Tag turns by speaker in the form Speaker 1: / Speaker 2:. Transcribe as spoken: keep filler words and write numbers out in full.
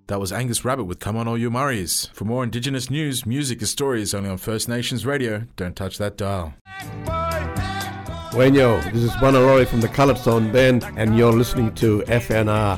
Speaker 1: That was Angus Rabbit with Come On All You Murrays. For more Indigenous news, music and stories only on First Nations Radio. Don't touch that dial.
Speaker 2: Wenyo, this is Wanarori from the Coloured Stone Band, and you're listening to F N R.